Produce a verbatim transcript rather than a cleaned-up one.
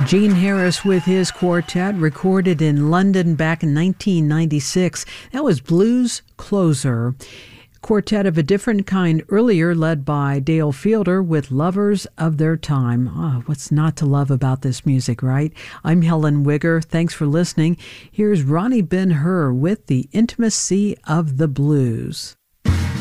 Gene Harris with his quartet, recorded in London back in nineteen ninety-six. That was Blues Closer. Quartet of a different kind earlier, led by Dale Fielder with Lovers of Their Time. Oh, what's not to love about this music, right? I'm Helen Wigger. Thanks for listening. Here's Ronnie Ben-Hur with The Intimacy of the Blues.